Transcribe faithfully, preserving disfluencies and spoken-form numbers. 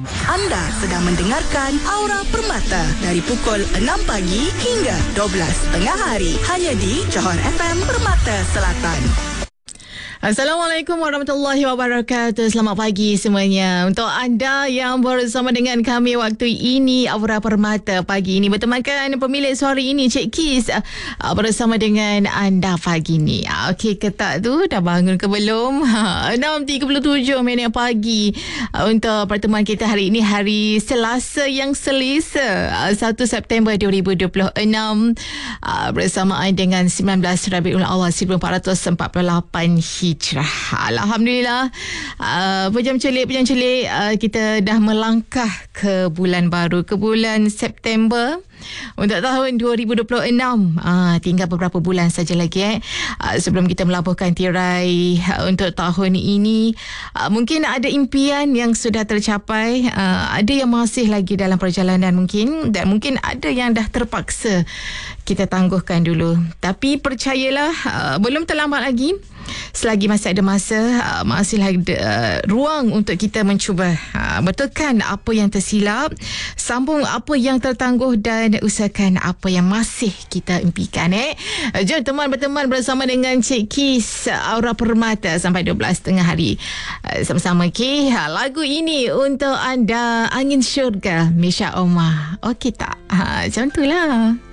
Anda sedang mendengarkan Aura Permata dari pukul enam pagi hingga dua belas tengah hari. Hanya di Johor F M Permata Selatan. Assalamualaikum warahmatullahi wabarakatuh. Selamat pagi semuanya. Untuk anda yang bersama dengan kami waktu ini, Aura Permata pagi ini bertemankan pemilik suara ini, Cik Kis, uh, bersama dengan anda pagi ni. Uh, Okey ke tak tu? Dah bangun ke belum? enam tiga puluh tujuh minit pagi uh, untuk pertemuan kita hari ini, hari Selasa yang selesa, uh, satu September dua ribu dua puluh enam, uh, bersamaan dengan sembilan belas Rabiul Awal seribu empat ratus empat puluh lapan Hijrah. Alhamdulillah, uh, pejam celik pejam celik uh, kita dah melangkah ke bulan baru, ke bulan September untuk tahun dua ribu dua puluh enam. uh, tinggal beberapa bulan saja lagi eh uh, sebelum kita melabuhkan tirai uh, untuk tahun ini. Uh, mungkin ada impian yang sudah tercapai, uh, ada yang masih lagi dalam perjalanan mungkin, dan mungkin ada yang dah terpaksa kita tangguhkan dulu. Tapi percayalah, uh, belum terlambat lagi. Selagi masih ada masa, uh, masih ada uh, ruang untuk kita mencuba uh, betulkan apa yang tersilap, sambung apa yang tertangguh, dan usahakan apa yang masih kita impikan. Eh, uh, jom teman berteman bersama dengan Cik Kis, Aura Permata sampai dua belas tengah hari. Uh, sama-sama. Okay, uh, lagu ini untuk anda, Angin Syurga, Misha Omar. Okey tak? Uh, macam tu lah.